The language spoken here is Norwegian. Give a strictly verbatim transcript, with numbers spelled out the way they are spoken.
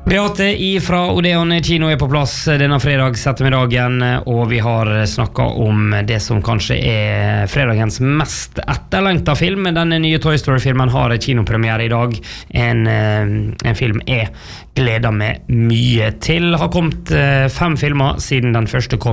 Beate fra Odeon kino er på plass denne fredags ettermiddagen, og vi har snakket om det som kanskje er fredagens mest etterlengtet film. Denne nye Toy Story-filmen har kinopremiere i dag. En, en film jeg gleder meg mye til. Har kommet fem filmer siden den første kom